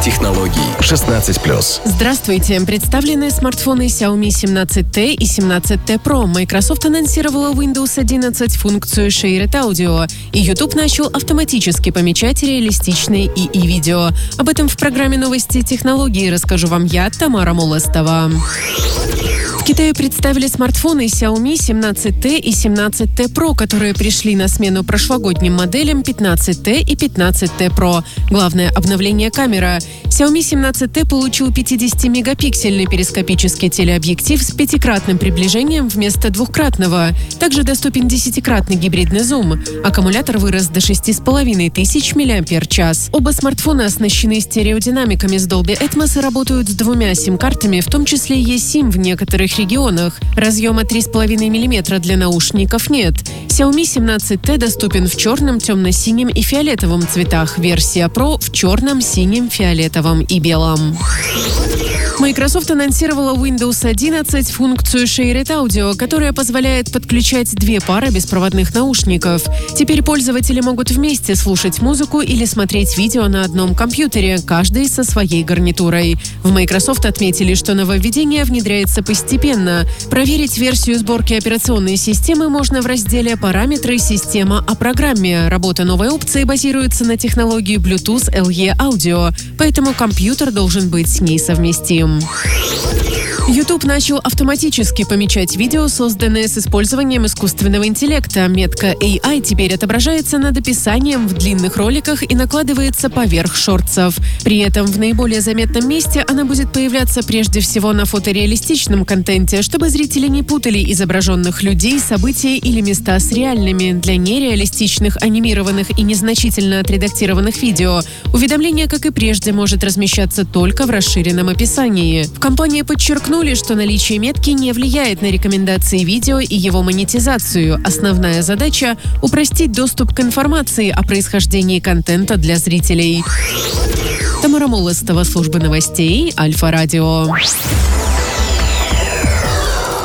технологий. 16+. Здравствуйте. Представлены смартфоны Xiaomi 17T и 17T Pro. Microsoft анонсировала Windows 11 функцию Shared Audio, и YouTube начал автоматически помечать реалистичные ИИ-видео. Об этом в программе «Новости технологий» расскажу вам я, Тамара Молостова. В Китае представили смартфоны Xiaomi 17T и 17T Pro, которые пришли на смену прошлогодним моделям 15T и 15T Pro. Главное обновление — камера. Xiaomi 17T получил 50-мегапиксельный перископический телеобъектив с 5-кратным приближением вместо 2-кратного. Также доступен 10-кратный гибридный зум. Аккумулятор вырос до 6500 мАч. Оба смартфона оснащены стереодинамиками с Dolby Atmos и работают с 2 сим-картами, в том числе eSIM в некоторых регионах. Разъема 3,5 мм для наушников нет. Xiaomi 17T доступен в черном, темно-синем и фиолетовом цветах. Версия Pro в черном, синем, фиолетовом и белом. Microsoft анонсировала Windows 11 функцию Shared Audio, которая позволяет подключать 2 пары беспроводных наушников. Теперь пользователи могут вместе слушать музыку или смотреть видео на одном компьютере, каждый со своей гарнитурой. В Microsoft отметили, что нововведение внедряется постепенно. Проверить версию сборки операционной системы можно в разделе «Параметры. Система о программе». Работа новой опции базируется на технологии Bluetooth LE Audio, поэтому компьютер должен быть с ней совместим. YouTube начал автоматически помечать видео, созданные с использованием искусственного интеллекта. Метка AI теперь отображается над описанием в длинных роликах и накладывается поверх шортсов. При этом в наиболее заметном месте она будет появляться прежде всего на фотореалистичном контенте, чтобы зрители не путали изображенных людей, события или места с реальными. Для нереалистичных, анимированных и незначительно отредактированных видео уведомление, как и прежде, может размещаться только в расширенном описании. В компании подчеркнули, что наличие метки не влияет на рекомендации видео и его монетизацию. Основная задача — упростить доступ к информации о происхождении контента для зрителей. Тамара Молостова, служба новостей Альфа Радио.